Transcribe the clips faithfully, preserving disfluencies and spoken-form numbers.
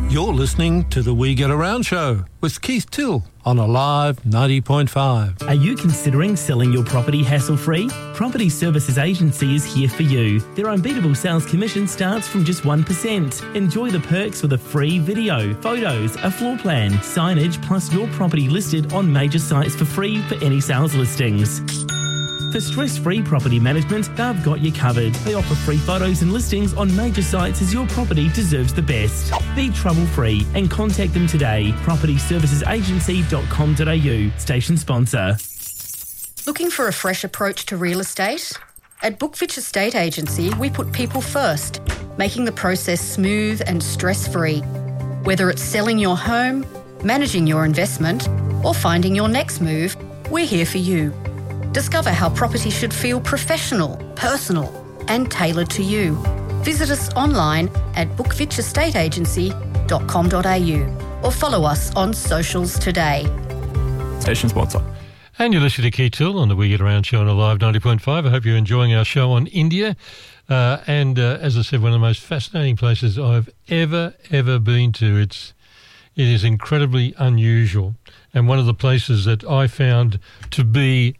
You're listening to the We Get Around Show with Keith Till on Alive ninety point five. Are you considering selling your property hassle-free? Property Services Agency is here for you. Their unbeatable sales commission starts from just one percent. Enjoy the perks with a free video, photos, a floor plan, signage, plus your property listed on major sites for free for any sales listings. For stress-free property management, they've got you covered. They offer free photos and listings on major sites as your property deserves the best. Be trouble-free and contact them today. property services agency dot com dot a u, station sponsor. Looking for a fresh approach to real estate? At Bookfitch Estate Agency, we put people first, making the process smooth and stress-free. Whether it's selling your home, managing your investment, or finding your next move, we're here for you. Discover how property should feel professional, personal, and tailored to you. Visit us online at bookfitch estate agency dot com dot a u or follow us on socials today. Station sponsor. And you're listening to Keith Till on the We Get Around show on Alive ninety point five. I hope you're enjoying our show on India. Uh, and uh, as I said, one of the most fascinating places I've ever, ever been to. It's It is incredibly unusual. And one of the places that I found to be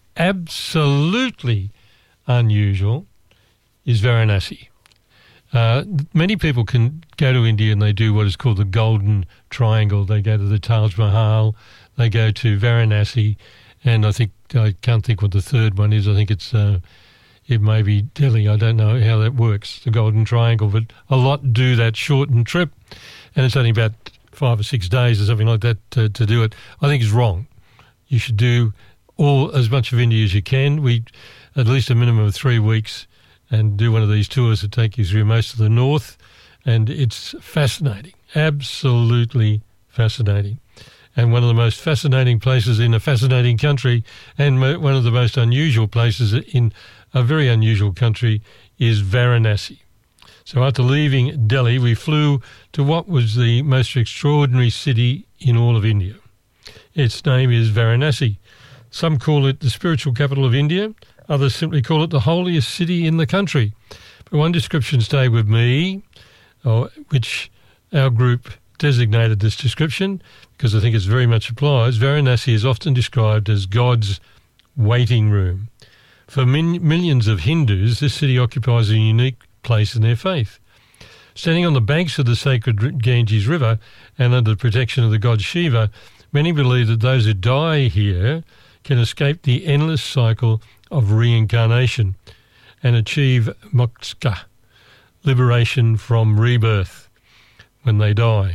absolutely unusual is Varanasi. Uh, many people can go to India and they do what is called the Golden Triangle. They go to the Taj Mahal, they go to Varanasi, and I think, I can't think what the third one is. I think it's, uh, it may be Delhi. I don't know how that works, the Golden Triangle, but a lot do that shortened trip, and it's only about five or six days or something like that to, to do it. I think it's wrong. You should do all as much of India as you can. We at least a minimum of three weeks and do one of these tours that take you through most of the north, and it's fascinating, absolutely fascinating. And one of the most fascinating places in a fascinating country, and mo- one of the most unusual places in a very unusual country, is Varanasi. So after leaving Delhi, we flew to what was the most extraordinary city in all of India. Its name is Varanasi. Some call it the spiritual capital of India. Others simply call it the holiest city in the country. But one description stayed with me, or, which our group designated this description, because I think it very much applies. Varanasi is often described as God's waiting room. For min- millions of Hindus, this city occupies a unique place in their faith. Standing on the banks of the sacred Ganges River and under the protection of the god Shiva, many believe that those who die here can escape the endless cycle of reincarnation and achieve moksha, liberation from rebirth, when they die.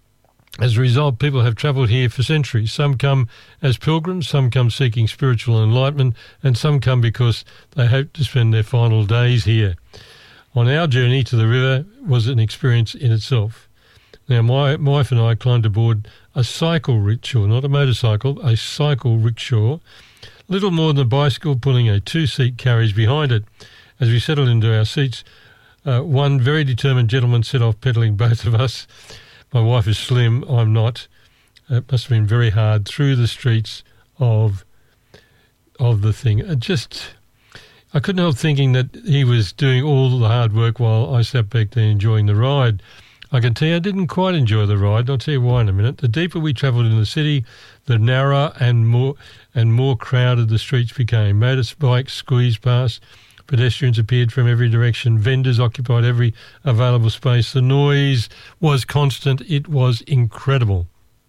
As a result, people have travelled here for centuries. Some come as pilgrims, some come seeking spiritual enlightenment, and some come because they hope to spend their final days here. On our journey to the river was an experience in itself. Now, my, my wife and I climbed aboard a cycle rickshaw, not a motorcycle, a cycle rickshaw, little more than a bicycle pulling a two-seat carriage behind it. As we settled into our seats, uh, one very determined gentleman set off pedalling both of us. My wife is slim, I'm not. It must have been very hard through the streets of of the thing. It just, I couldn't help thinking that he was doing all the hard work while I sat back there enjoying the ride. I can tell you I didn't quite enjoy the ride. I'll tell you why in a minute. The deeper we travelled in the city, the narrower and more and more crowded the streets became. Motorbikes squeezed past. Pedestrians appeared from every direction. Vendors occupied every available space. The noise was constant. It was incredible.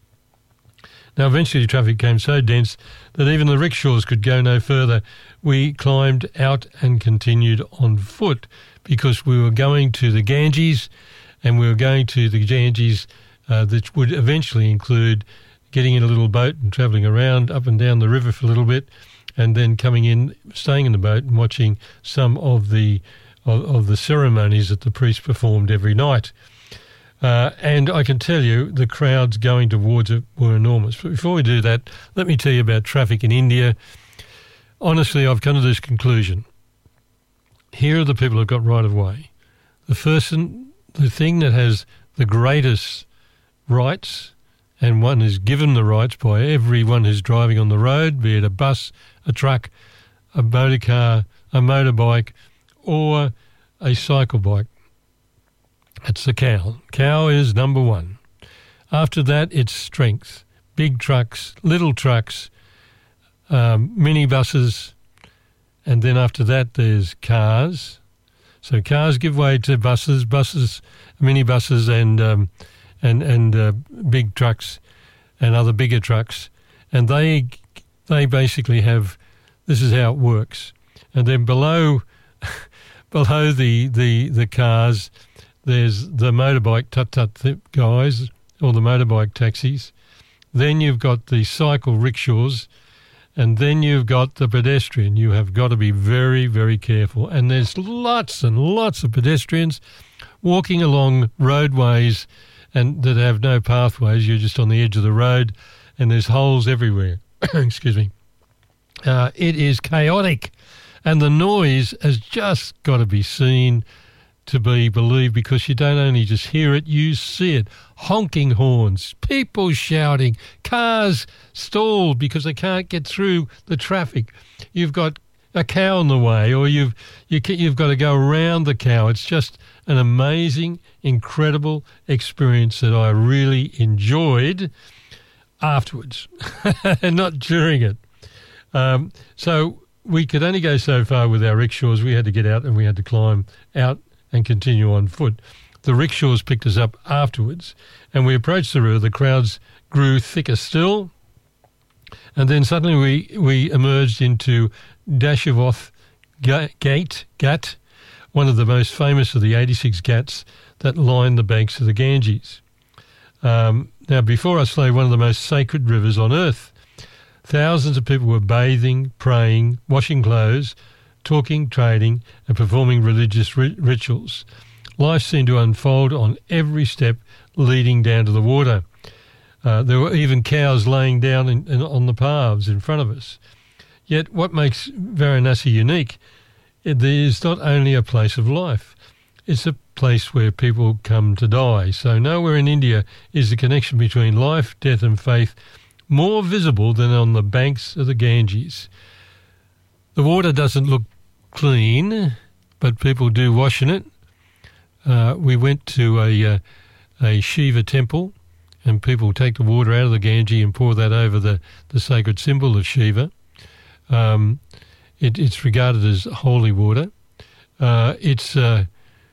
Now, eventually the traffic became so dense that even the rickshaws could go no further. We climbed out and continued on foot because we were going to the Ganges, and we were going to the Ganges uh, that would eventually include getting in a little boat and travelling around up and down the river for a little bit, and then coming in, staying in the boat and watching some of the of, of the ceremonies that the priest performed every night. Uh, and I can tell you the crowds going towards it were enormous. But before we do that, let me tell you about traffic in India. Honestly, I've come to this conclusion. Here are the people who've got right of way. The person, the thing that has the greatest rights, and one is given the rights by everyone who's driving on the road, be it a bus, a truck, a motor car, a motorbike, or a cycle bike. That's the cow. Cow is number one. After that, it's strength. Big trucks, little trucks, um, minibuses, and then after that there's cars. So cars give way to buses, buses, minibuses, and um, and and uh, big trucks, and other bigger trucks, and they they basically have. This is how it works, and then below below the the the cars, there's the motorbike tut tut guys or the motorbike taxis. Then you've got the cycle rickshaws, and then you've got the pedestrian. You have got to be very, very careful. And there's lots and lots of pedestrians walking along roadways and that have no pathways. You're just on the edge of the road, and there's holes everywhere. Excuse me. Uh, it is chaotic, and the noise has just got to be seen to be believed, because you don't only just hear it, you see it. Honking horns, people shouting, cars stalled because they can't get through the traffic. You've got a cow in the way, or you've you can, you've got to go around the cow. It's just an amazing, incredible experience that I really enjoyed afterwards and not during it. Um, so we could only go so far with our rickshaws. We had to get out and we had to climb out and continue on foot. The rickshaws picked us up afterwards, and we approached the river. The crowds grew thicker still, and then suddenly we, we emerged into Dashavathe Ghat, Ghat, one of the most famous of the eighty-six ghats that line the banks of the Ganges. Um, now, before us lay one of the most sacred rivers on earth. Thousands of people were bathing, praying, washing clothes, talking, trading, and performing religious ri- rituals. Life seemed to unfold on every step leading down to the water. Uh, there were even cows laying down in, in, on the paths in front of us. Yet what makes Varanasi unique, it is not only a place of life, it's a place where people come to die. So nowhere in India is the connection between life, death and faith more visible than on the banks of the Ganges. The water doesn't look clean, but people do wash in it. Uh, we went to a uh, a Shiva temple, and people take the water out of the Ganges and pour that over the, the sacred symbol of Shiva. Um, it, it's regarded as holy water. Uh, it's uh,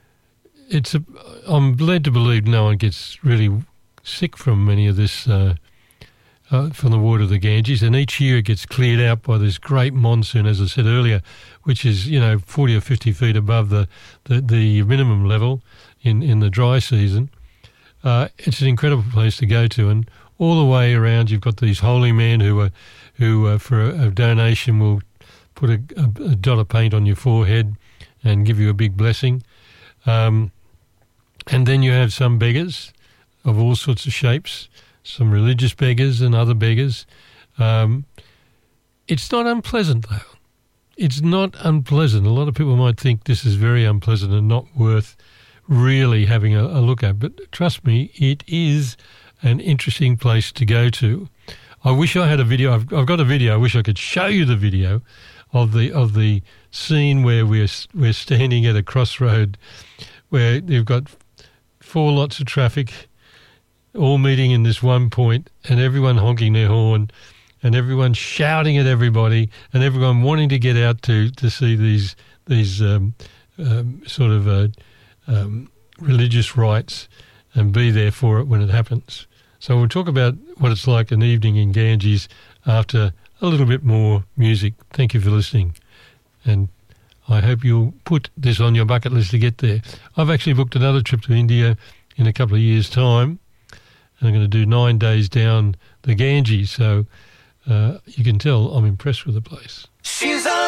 it's a, I'm led to believe no one gets really sick from any of this uh, uh, from the water of the Ganges, and each year it gets cleared out by this great monsoon, as I said earlier, which is, you know, forty or fifty feet above the, the, the minimum level in, in the dry season. Uh, it's an incredible place to go to, and all the way around you've got these holy men who are, who uh, for a, a donation will put a, a, a dot of paint on your forehead and give you a big blessing. Um, and then you have some beggars of all sorts of shapes, some religious beggars and other beggars. Um, it's not unpleasant, though. It's not unpleasant. A lot of people might think this is very unpleasant and not worth really having a, a look at. But trust me, it is an interesting place to go to. I wish I had a video. I've, I've got a video. I wish I could show you the video of the of the scene where we're we're standing at a crossroad, where you've got four lots of traffic, all meeting in this one point, and everyone honking their horn, and everyone shouting at everybody, and everyone wanting to get out to, to see these these um, um, sort of uh, um, religious rites and be there for it when it happens. So we'll talk about what it's like an evening in Ganges after a little bit more music. Thank you for listening, and I hope you'll put this on your bucket list to get there. I've actually booked another trip to India in a couple of years' time, and I'm going to do nine days down the Ganges, so uh, you can tell I'm impressed with the place. She's a